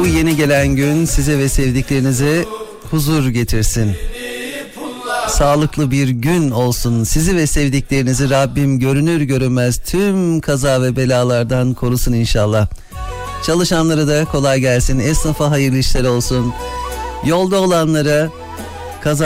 Bu yeni gelen gün size ve sevdiklerinize huzur getirsin. Sağlıklı bir gün olsun. Sizi ve sevdiklerinizi Rabbim görünür görünmez tüm kaza ve belalardan korusun inşallah. Çalışanlara da kolay gelsin. Esnafa hayırlı işler olsun. Yolda olanlara